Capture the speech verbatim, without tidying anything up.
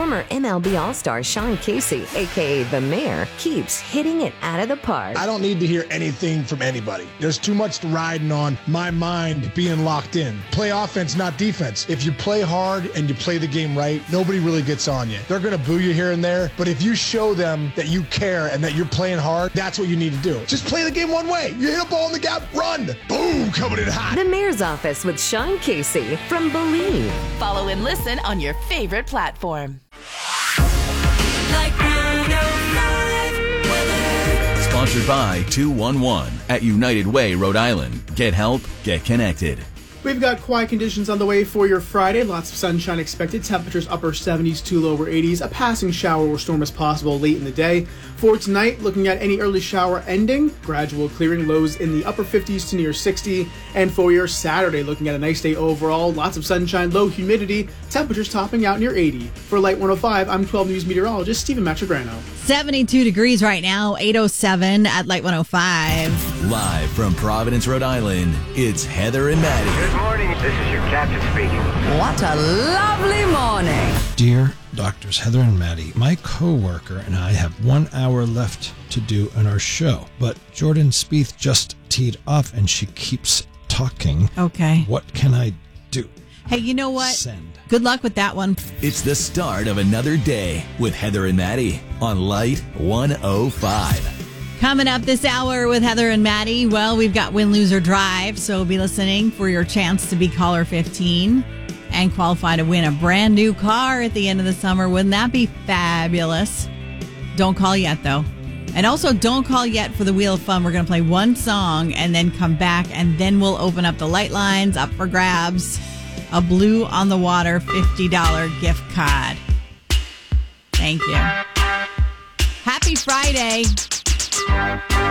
Former M L B All-Star Sean Casey, a k a. The Mayor, keeps hitting it out of the park. I don't need to hear anything from anybody. There's too much riding on my mind being locked in. Play offense, not defense. If you play hard and you play the game right, nobody really gets on you. They're going to boo you here and there, but if you show them that you care and that you're playing hard, that's what you need to do. Just play the game one way. You hit a ball in the gap, run. Boom, coming in hot. The Mayor's Office with Sean Casey from Believe. Follow and listen on your favorite platform. Sponsored by two one one at United Way, Rhode Island. Get help, get connected. We've got quiet conditions on the way for your Friday. Lots of sunshine expected. Temperatures upper seventies to lower eighties. A passing shower or storm is possible late in the day. For tonight, looking at any early shower ending. Gradual clearing, lows in the upper fifties to near sixty. And for your Saturday, looking at a nice day overall. Lots of sunshine, low humidity. Temperatures topping out near eighty. For Light one oh five, I'm twelve News meteorologist Stephen Matrigrano. seventy-two degrees right now, eight oh seven at Light one oh five. Live from Providence, Rhode Island, it's Heather and Maddie. Good morning. This is your captain speaking. What a lovely morning. Dear Doctors Heather and Maddie, my co-worker and I have one hour left to do on our show, but Jordan Spieth just teed off and she keeps talking. Okay. What can I do? Hey, you know what? Send. Good luck with that one. It's the start of another day with Heather and Maddie on Light one oh five. Coming up this hour with Heather and Maddie, well, we've got Win, Lose, or Drive, so be listening for your chance to be caller fifteen and qualify to win a brand new car at the end of the summer. Wouldn't that be fabulous? Don't call yet, though. And also, don't call yet for the Wheel of Fun. We're going to play one song and then come back, and then we'll open up the light lines up for grabs. A Blue on the Water fifty dollars gift card. Thank you. Happy Friday.